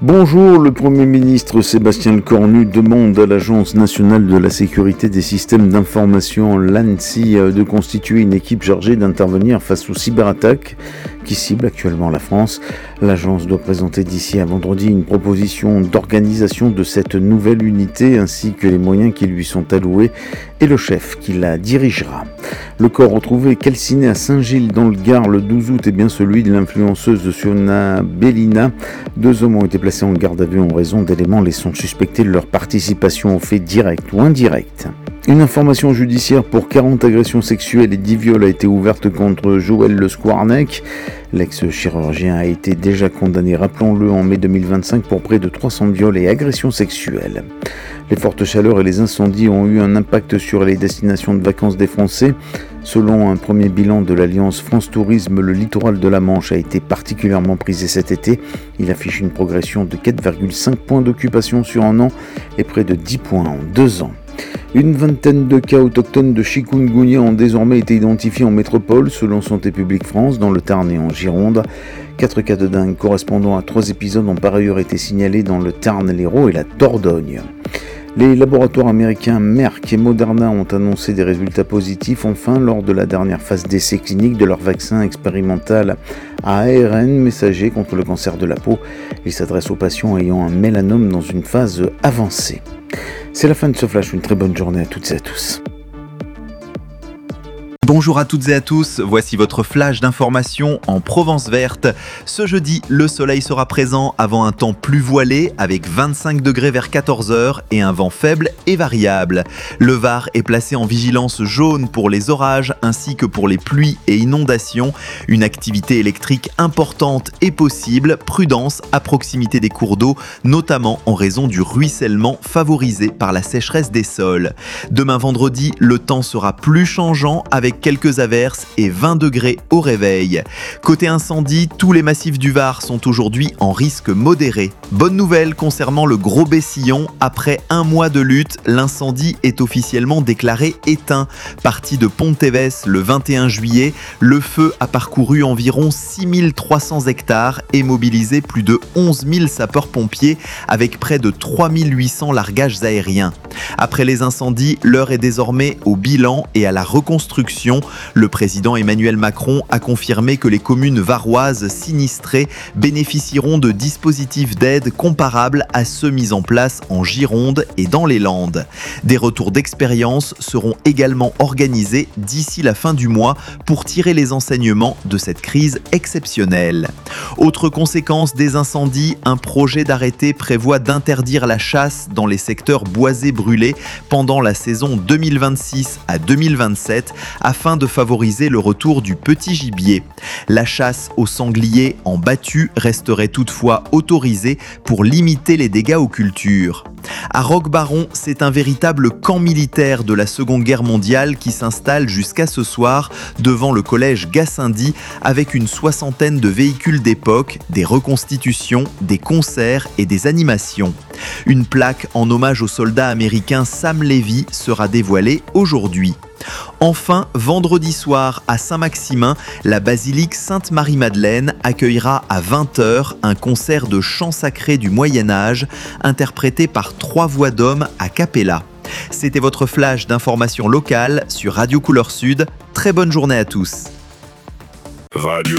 Bonjour, le Premier ministre Sébastien Lecornu demande à l'Agence nationale de la sécurité des systèmes d'information, l'ANSSI, de constituer une équipe chargée d'intervenir face aux cyberattaques qui ciblent actuellement la France. L'agence doit présenter d'ici à vendredi une proposition d'organisation de cette nouvelle unité ainsi que les moyens qui lui sont alloués et le chef qui la dirigera. Le corps retrouvé calciné à Saint-Gilles dans le Gard le 12 août est bien celui de l'influenceuse Siona Bellina. 2 hommes ont été placés en garde à vue en raison d'éléments laissant suspecter de leur participation aux faits directs ou indirects. Une information judiciaire pour 40 agressions sexuelles et 10 viols a été ouverte contre Joël Le Squarnec. L'ex-chirurgien a été déjà condamné, rappelons-le, en mai 2025 pour près de 300 viols et agressions sexuelles. Les fortes chaleurs et les incendies ont eu un impact sur les destinations de vacances des Français. Selon un premier bilan de l'Alliance France Tourisme, le littoral de la Manche a été particulièrement prisé cet été. Il affiche une progression de 4,5 points d'occupation sur un an et près de 10 points en 2 ans. Une vingtaine de cas autochtones de chikungunya ont désormais été identifiés en métropole, selon Santé publique France, dans le Tarn et en Gironde. 4 cas de dingue correspondant à 3 épisodes ont par ailleurs été signalés dans le Tarn, l'Hérault et la Dordogne. Les laboratoires américains Merck et Moderna ont annoncé des résultats positifs enfin lors de la dernière phase d'essai clinique de leur vaccin expérimental à ARN messager contre le cancer de la peau. Il s'adresse aux patients ayant un mélanome dans une phase avancée. C'est la fin de ce flash, une très bonne journée à toutes et à tous. Bonjour à toutes et à tous, voici votre flash d'information en Provence verte. Ce jeudi, le soleil sera présent avant un temps plus voilé avec 25 degrés vers 14h et un vent faible et variable. Le Var est placé en vigilance jaune pour les orages ainsi que pour les pluies et inondations. Une activité électrique importante est possible, prudence à proximité des cours d'eau, notamment en raison du ruissellement favorisé par la sécheresse des sols. Demain vendredi, le temps sera plus changeant avec quelques averses et 20 degrés au réveil. Côté incendie, tous les massifs du Var sont aujourd'hui en risque modéré. Bonne nouvelle concernant le Gros Bessillon, après un mois de lutte, l'incendie est officiellement déclaré éteint. Parti de Pont-Évès le 21 juillet, le feu a parcouru environ 6300 hectares et mobilisé plus de 11 000 sapeurs-pompiers avec près de 3800 largages aériens. Après les incendies, l'heure est désormais au bilan et à la reconstruction. Le président Emmanuel Macron a confirmé que les communes varoises sinistrées bénéficieront de dispositifs d'aide comparables à ceux mis en place en Gironde et dans les Landes. Des retours d'expérience seront également organisés d'ici la fin du mois pour tirer les enseignements de cette crise exceptionnelle. Autre conséquence des incendies, un projet d'arrêté prévoit d'interdire la chasse dans les secteurs boisés brûlés pendant la saison 2026 à 2027 afin de favoriser le retour du petit gibier. La chasse aux sangliers en battu resterait toutefois autorisée pour limiter les dégâts aux cultures. À Roquebaron, c'est un véritable camp militaire de la Seconde Guerre mondiale qui s'installe jusqu'à ce soir devant le collège Gassendi avec une 60aine de véhicules d'époque, des reconstitutions, des concerts et des animations. Une plaque en hommage au soldat américain Sam Levy sera dévoilée aujourd'hui. Enfin, vendredi soir à Saint-Maximin, la basilique Sainte-Marie-Madeleine accueillera à 20h un concert de chants sacrés du Moyen-Âge interprété par 3 voix d'hommes a cappella. C'était votre flash d'information locale sur Radio Couleur Sud. Très bonne journée à tous. Radio